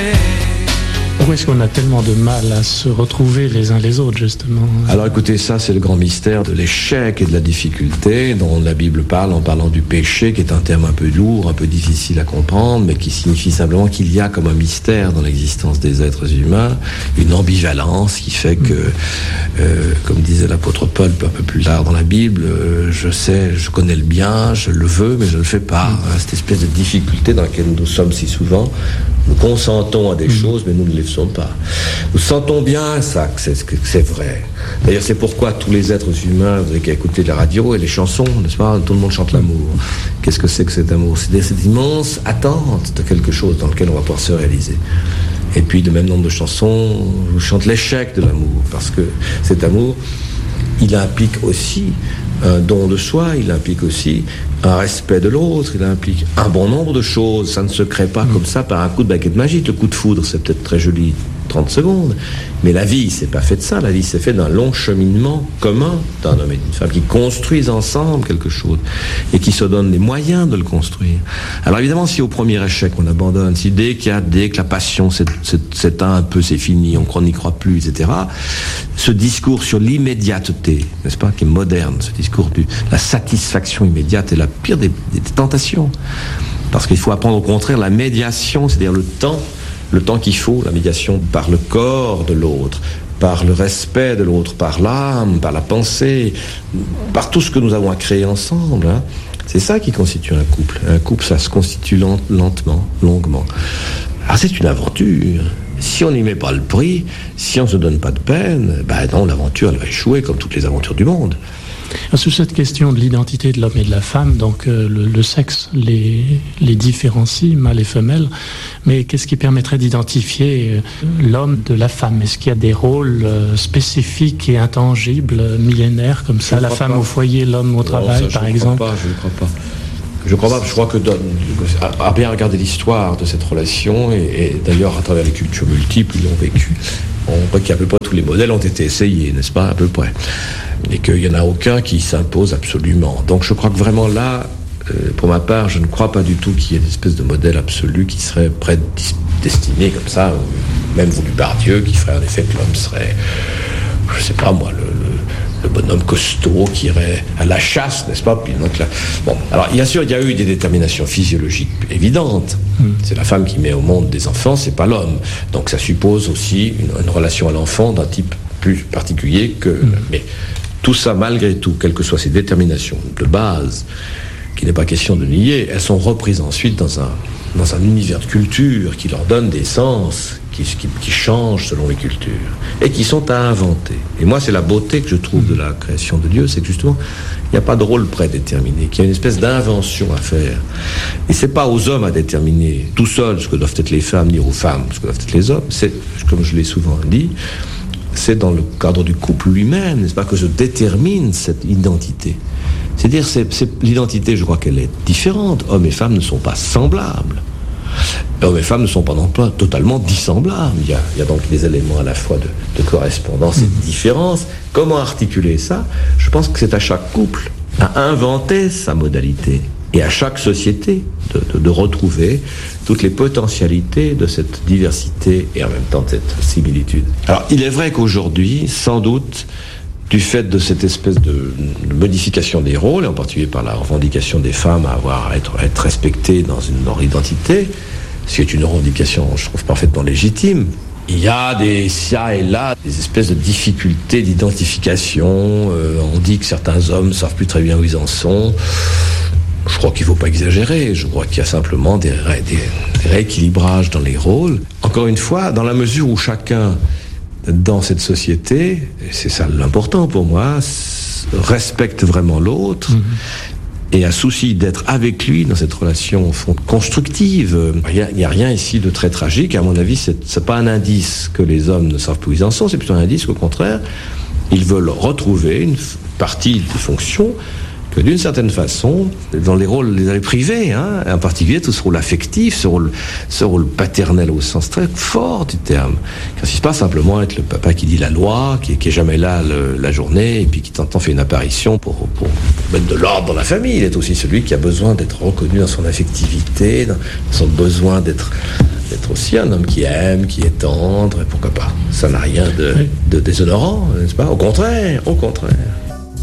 Pourquoi est-ce qu'on a tellement de mal à se retrouver les uns les autres, justement? Alors écoutez, ça c'est le grand mystère de l'échec et de la difficulté dont la Bible parle en parlant du péché, qui est un terme un peu lourd, un peu difficile à comprendre, mais qui signifie simplement qu'il y a comme un mystère dans l'existence des êtres humains, une ambivalence qui fait que, comme disait l'apôtre Paul un peu plus tard dans la Bible, je sais, je connais le bien, je le veux, mais je ne le fais pas. Cette espèce de difficulté dans laquelle nous sommes si souvent. Nous consentons à des choses, mais nous ne les faisons pas. Nous sentons bien ça, que c'est vrai. D'ailleurs, c'est pourquoi tous les êtres humains, vous avez qu'à écouter la radio et les chansons, n'est-ce pas? Tout le monde chante l'amour. Qu'est-ce que c'est que cet amour? C'est cette immense attente de quelque chose dans lequel on va pouvoir se réaliser. Et puis, le même nombre de chansons chantent l'échec de l'amour, parce que cet amour, il implique aussi un don de soi, il implique aussi un respect de l'autre, il implique un bon nombre de choses. Ça ne se crée pas comme ça par un coup de baguette magique. Le coup de foudre, c'est peut-être très joli, 30 secondes, mais la vie, c'est pas fait de ça. La vie, c'est fait d'un long cheminement commun d'un homme et d'une femme qui construisent ensemble quelque chose et qui se donnent les moyens de le construire. Alors évidemment, si au premier échec on abandonne, si dès que la passion s'éteint un peu, c'est fini, on n'y croit plus, etc., ce discours sur l'immédiateté, n'est-ce pas, qui est moderne, ce discours de la satisfaction immédiate est la pire des tentations. Parce qu'il faut apprendre au contraire la médiation, c'est-à-dire le temps qu'il faut, la médiation par le corps de l'autre, par le respect de l'autre, par l'âme, par la pensée, par tout ce que nous avons à créer ensemble. Hein. C'est ça qui constitue un couple. Un couple, ça se constitue lentement, longuement. Alors c'est une aventure. Si on n'y met pas le prix, si on ne se donne pas de peine, non, l'aventure, elle va échouer comme toutes les aventures du monde. Sur cette question de l'identité de l'homme et de la femme, donc le sexe les différencie, mâle et femelle, mais qu'est-ce qui permettrait d'identifier l'homme de la femme? Est-ce qu'il y a des rôles spécifiques et intangibles, millénaires, comme ça, la femme au foyer, l'homme au travail, par exemple? Je ne crois pas. Je crois que à bien regarder l'histoire de cette relation, et d'ailleurs à travers les cultures multiples, ils l'ont vécu, on voit qu'à peu près tous les modèles ont été essayés, n'est-ce pas, à peu près, et qu'il n'y en a aucun qui s'impose absolument. Donc je crois que vraiment là, pour ma part, je ne crois pas du tout qu'il y ait une espèce de modèle absolu qui serait destiné comme ça, même voulu par Dieu, qui ferait en effet que l'homme serait, je ne sais pas moi, le bonhomme costaud qui irait à la chasse, n'est-ce pas? Puis donc là, bon, alors bien sûr, il y a eu des déterminations physiologiques évidentes. C'est la femme qui met au monde des enfants, c'est pas l'homme. Donc ça suppose aussi une relation à l'enfant d'un type plus particulier que. Mais tout ça, malgré tout, quelles que soient ces déterminations de base, qu'il n'est pas question de nier, elles sont reprises ensuite dans un univers de culture qui leur donne des sens qui changent selon les cultures et qui sont à inventer. Et moi, c'est la beauté que je trouve de la création de Dieu, c'est que justement, il n'y a pas de rôle prédéterminé, qu'il y a une espèce d'invention à faire. Et c'est pas aux hommes à déterminer tout seuls ce que doivent être les femmes, ni aux femmes ce que doivent être les hommes. C'est, comme je l'ai souvent dit, c'est dans le cadre du couple lui-même, n'est-ce pas, que se détermine cette identité. C'est-à-dire, l'identité, je crois qu'elle est différente. Hommes et femmes ne sont pas semblables. Hommes et et femmes ne sont pas non plus totalement dissemblables. Il y a donc des éléments à la fois de correspondance et de différence. Comment articuler ça? Je pense que c'est à chaque couple à inventer sa modalité et à chaque société de retrouver toutes les potentialités de cette diversité et en même temps de cette similitude. Alors, il est vrai qu'aujourd'hui, sans doute, du fait de cette espèce de modification des rôles, et en particulier par la revendication des femmes à être respectées dans leur identité, ce qui est une revendication, je trouve, parfaitement légitime, il y a ça et là, des espèces de difficultés d'identification. On dit que certains hommes ne savent plus très bien où ils en sont. Je crois qu'il ne faut pas exagérer. Je crois qu'il y a simplement des rééquilibrages dans les rôles. Encore une fois, dans la mesure où chacun, dans cette société, et c'est ça l'important pour moi, respecte vraiment l'autre et a souci d'être avec lui dans cette relation au fond constructive. Il n'y a rien ici de très tragique. À mon avis, c'est pas un indice que les hommes ne savent plus où ils en sont, c'est plutôt un indice qu'au contraire, ils veulent retrouver une partie des fonctions que d'une certaine façon, dans les rôles privés, en particulier tout ce rôle affectif, ce rôle paternel au sens très fort du terme, qui consiste pas simplement à être le papa qui dit la loi, qui est jamais là la journée, et puis qui de temps en temps fait une apparition pour mettre de l'ordre dans la famille. Il est aussi celui qui a besoin d'être reconnu dans son affectivité, dans son besoin d'être d'être aussi un homme qui aime, qui est tendre, et pourquoi pas. Ça n'a rien de déshonorant, n'est-ce pas? Au contraire, au contraire.